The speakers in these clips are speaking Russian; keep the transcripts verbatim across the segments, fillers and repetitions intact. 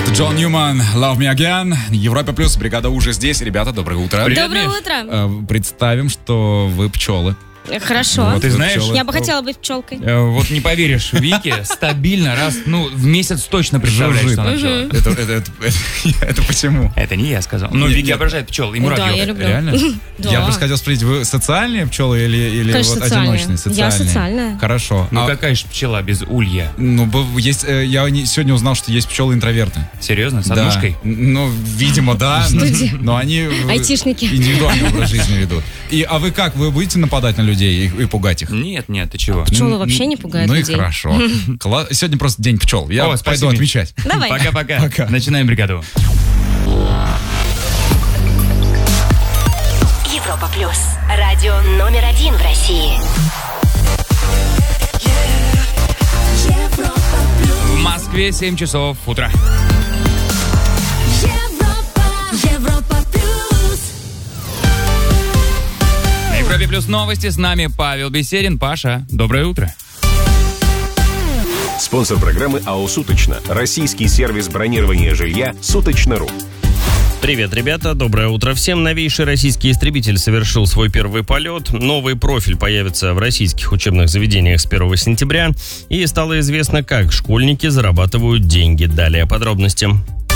Джон Ньюман, Love Me Again, Европа Плюс, бригада уже здесь. Ребята, доброе утро. Привет, Доброе Миш. утро. Э, Представим, что вы пчелы. Хорошо. Вот Ты вы знаешь, пчелы. Я бы хотела быть пчелкой. Э, Вот не поверишь, Вики стабильно раз, ну, в месяц точно представляешь, Жужжит. что она пчела. Это, это, это, это- это почему? Это не я сказал. Но Нет, Вики нет. обожает пчел и Да, муравьев. я люблю. Реально? Да. Я просто хотел спросить, вы социальные пчелы или, или Конечно, вот социальные. одиночные? Я социальная. Хорошо. Ну А, какая же пчела без улья? ну, б- есть, э, я не- сегодня узнал, что есть пчелы-интроверты. Серьезно, с Да. однушкой? Ну, видимо, да. но- Студия. Но они э, Айтишники. индивидуальный образ жизни ведут. И, а вы как? Вы будете нападать на людей и, и пугать их? Нет, нет, ты чего? Пчелы М, вообще не пугают Ну и людей. хорошо. Кла- Сегодня просто день пчел. Я О, пойду спасибо. отмечать. Давай. Пока-пока. Пока. Начинаем бригаду. Европа Плюс. Радио номер один в России. Европа Плюс. В Москве семь часов утра. Европа. Европа Плюс. На Европе Плюс новости. С нами Павел Беседин. Паша, доброе утро. Спонсор программы АО «Суточно». Российский сервис бронирования жилья «Суточно.ру». Привет, ребята, доброе утро всем. Новейший российский истребитель совершил свой первый полет. Новый профиль появится в российских учебных заведениях с первого сентября. И стало известно, как школьники зарабатывают деньги. Далее подробности.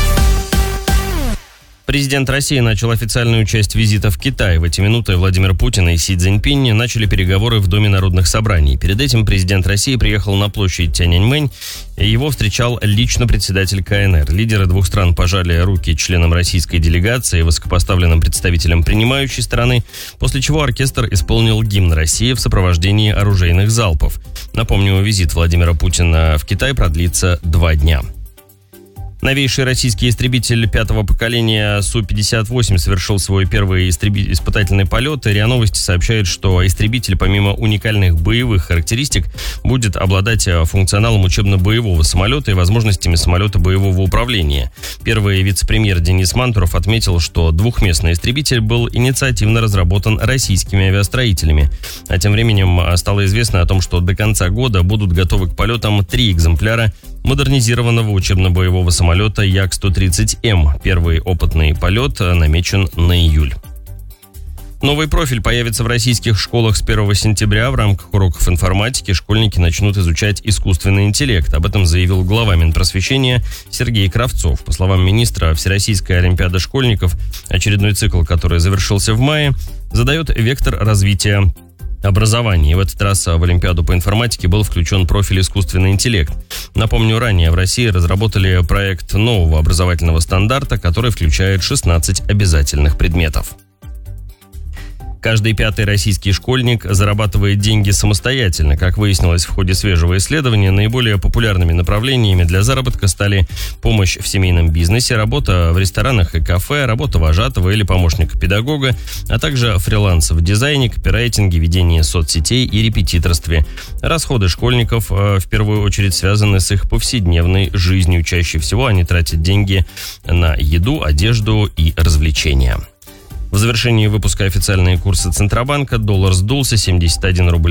Президент России начал официальную часть визита в Китай. В эти минуты Владимир Путин и Си Цзиньпинь начали переговоры в Доме народных собраний. Перед этим президент России приехал на площадь Тяньаньмэнь. Его встречал лично председатель Ка Эн Эр. Лидеры двух стран пожали руки членам российской делегации и высокопоставленным представителям принимающей страны, после чего оркестр исполнил гимн России в сопровождении оружейных залпов. Напомню, визит Владимира Путина в Китай продлится два дня. Новейший российский истребитель пятого поколения Су пятьдесят восемь совершил свой первый истреби- испытательный полет. РИА Новости сообщает, что истребитель, помимо уникальных боевых характеристик, будет обладать функционалом учебно-боевого самолета и возможностями самолета боевого управления. Первый вице-премьер Денис Мантуров отметил, что двухместный истребитель был инициативно разработан российскими авиастроителями. А тем временем стало известно о том, что до конца года будут готовы к полетам три экземпляра модернизированного учебно-боевого самолета Як сто тридцать М. Первый опытный полет намечен на июль. Новый профиль появится в российских школах с первого сентября. В рамках уроков информатики школьники начнут изучать искусственный интеллект. Об этом заявил глава Минпросвещения Сергей Кравцов. По словам министра, Всероссийская олимпиада школьников, очередной цикл, который завершился в мае, задает вектор развития образования. И в этот раз в Олимпиаду по информатике был включен профиль искусственный интеллект. Напомню, ранее в России разработали проект нового образовательного стандарта, который включает шестнадцать обязательных предметов. Каждый пятый российский школьник зарабатывает деньги самостоятельно. Как выяснилось в ходе свежего исследования, наиболее популярными направлениями для заработка стали помощь в семейном бизнесе, работа в ресторанах и кафе, работа вожатого или помощника педагога, а также фриланс в дизайне, копирайтинге, ведении соцсетей и репетиторстве. Расходы школьников э, в первую очередь связаны с их повседневной жизнью. Чаще всего они тратят деньги на еду, одежду и развлечения. В завершении выпуска официальные курсы Центробанка. Доллар сдулся, семьдесят один рубль